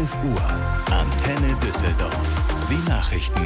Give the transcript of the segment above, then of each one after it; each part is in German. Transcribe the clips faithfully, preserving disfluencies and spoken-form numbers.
elf Uhr. Antenne Düsseldorf. Die Nachrichten.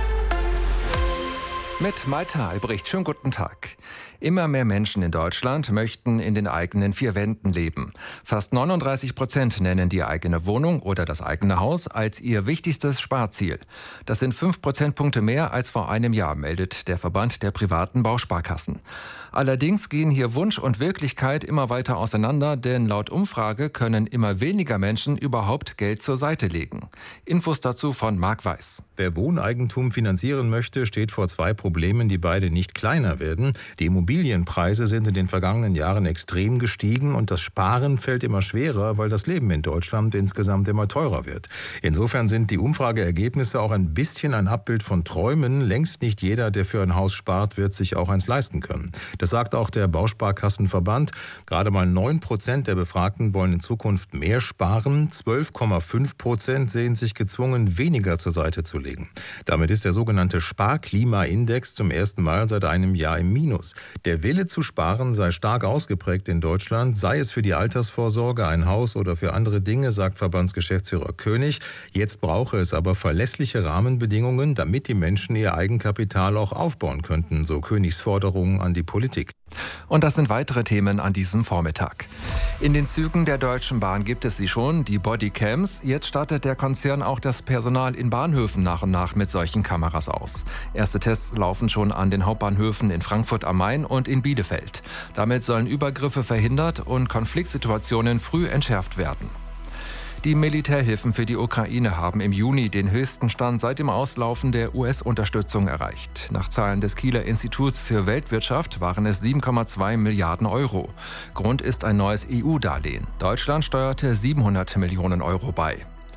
Mit Malte Albrecht. Schönen guten Tag. Immer mehr Menschen in Deutschland möchten in den eigenen vier Wänden leben. Fast neununddreißig Prozent nennen die eigene Wohnung oder das eigene Haus als ihr wichtigstes Sparziel. Das sind fünf Prozentpunkte mehr als vor einem Jahr, meldet der Verband der privaten Bausparkassen. Allerdings gehen hier Wunsch und Wirklichkeit immer weiter auseinander, denn laut Umfrage können immer weniger Menschen überhaupt Geld zur Seite legen. Infos dazu von Marc Weiß. Wer Wohneigentum finanzieren möchte, steht vor zwei Problemen, die beide nicht kleiner werden. Die Immobilienpreise sind in den vergangenen Jahren extrem gestiegen und das Sparen fällt immer schwerer, weil das Leben in Deutschland insgesamt immer teurer wird. Insofern sind die Umfrageergebnisse auch ein bisschen ein Abbild von Träumen. Längst nicht jeder, der für ein Haus spart, wird sich auch eins leisten können. Das sagt auch der Bausparkassenverband. Gerade mal neun Prozent der Befragten wollen in Zukunft mehr sparen. zwölf Komma fünf Prozent sehen sich gezwungen, weniger zur Seite zu legen. Damit ist der sogenannte Sparklimaindex zum ersten Mal seit einem Jahr im Minus. Der Wille zu sparen sei stark ausgeprägt in Deutschland, sei es für die Altersvorsorge, ein Haus oder für andere Dinge, sagt Verbandsgeschäftsführer König. Jetzt brauche es aber verlässliche Rahmenbedingungen, damit die Menschen ihr Eigenkapital auch aufbauen könnten, so Königs Forderungen an die Politik. Und das sind weitere Themen an diesem Vormittag. In den Zügen der Deutschen Bahn gibt es sie schon, die Bodycams. Jetzt startet der Konzern auch das Personal in Bahnhöfen nach und nach mit solchen Kameras aus. Erste Tests laufen schon an den Hauptbahnhöfen in Frankfurt am Main und in Bielefeld. Damit sollen Übergriffe verhindert und Konfliktsituationen früh entschärft werden. Die Militärhilfen für die Ukraine haben im Juni den höchsten Stand seit dem Auslaufen der U S-Unterstützung erreicht. Nach Zahlen des Kieler Instituts für Weltwirtschaft waren es sieben Komma zwei Milliarden Euro. Grund ist ein neues E U-Darlehen. Deutschland steuerte siebenhundert Millionen Euro bei.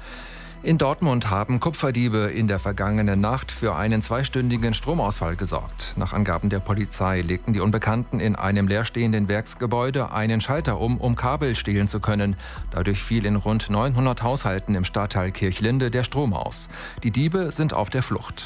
In Dortmund haben Kupferdiebe in der vergangenen Nacht für einen zweistündigen Stromausfall gesorgt. Nach Angaben der Polizei legten die Unbekannten in einem leerstehenden Werksgebäude einen Schalter um, um Kabel stehlen zu können. Dadurch fiel in rund neunhundert Haushalten im Stadtteil Kirchlinde der Strom aus. Die Diebe sind auf der Flucht.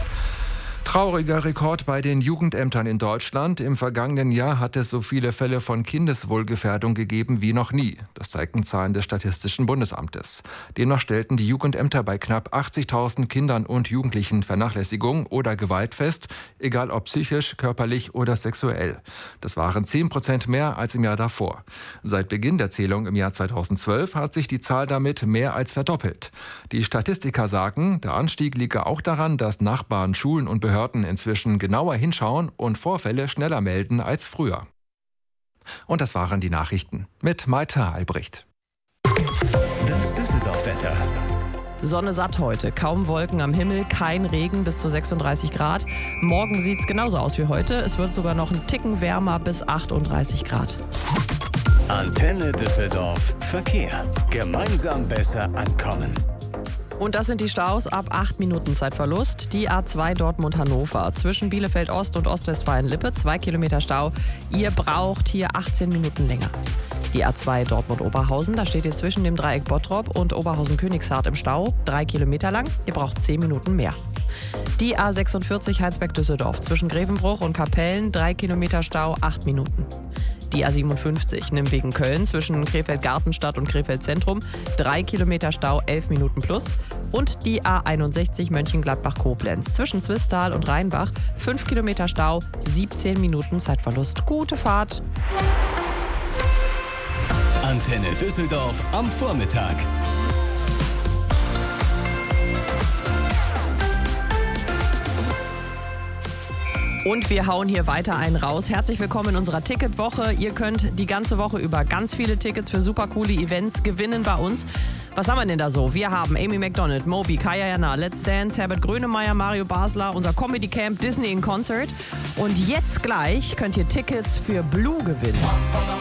Trauriger Rekord bei den Jugendämtern in Deutschland. Im vergangenen Jahr hat es so viele Fälle von Kindeswohlgefährdung gegeben wie noch nie. Das zeigten Zahlen des Statistischen Bundesamtes. Demnach stellten die Jugendämter bei knapp achtzigtausend Kindern und Jugendlichen Vernachlässigung oder Gewalt fest, egal ob psychisch, körperlich oder sexuell. Das waren zehn Prozent mehr als im Jahr davor. Seit Beginn der Zählung im Jahr zweitausendzwölf hat sich die Zahl damit mehr als verdoppelt. Die Statistiker sagen, der Anstieg liege auch daran, dass Nachbarn, Schulen und Behörden inzwischen genauer hinschauen und Vorfälle schneller melden als früher. Und das waren die Nachrichten mit Malte Albrecht. Das Düsseldorf-Wetter. Sonne satt heute, kaum Wolken am Himmel, kein Regen, bis zu sechsunddreißig Grad. Morgen sieht es genauso aus wie heute. Es wird sogar noch einen Ticken wärmer, bis achtunddreißig Grad. Antenne Düsseldorf. Verkehr. Gemeinsam besser ankommen. Und das sind die Staus ab acht Minuten Zeitverlust. Die A zwei Dortmund-Hannover zwischen Bielefeld-Ost und Ostwestfalen-Lippe, zwei Kilometer Stau. Ihr braucht hier achtzehn Minuten länger. Die A zwei Dortmund-Oberhausen, da steht ihr zwischen dem Dreieck Bottrop und Oberhausen-Königshardt im Stau, drei Kilometer lang. Ihr braucht zehn Minuten mehr. Die A sechsundvierzig Heinsberg-Düsseldorf zwischen Grevenbruch und Kapellen, drei Kilometer Stau, acht Minuten. Die A siebenundfünfzig Nimwegen-Köln zwischen Krefeld-Gartenstadt und Krefeld-Zentrum, drei Kilometer Stau, elf Minuten plus. Und die A einundsechzig Mönchengladbach-Koblenz zwischen Zwistal und Rheinbach, fünf Kilometer Stau, siebzehn Minuten Zeitverlust. Gute Fahrt! Antenne Düsseldorf am Vormittag. Und wir hauen hier weiter einen raus. Herzlich willkommen in unserer Ticketwoche. Ihr könnt die ganze Woche über ganz viele Tickets für super coole Events gewinnen bei uns. Was haben wir denn da so? Wir haben Amy Macdonald, Moby, Kaya Jana, Let's Dance, Herbert Grönemeyer, Mario Basler, unser Comedy Camp, Disney in Concert. Und jetzt gleich könnt ihr Tickets für Blue gewinnen.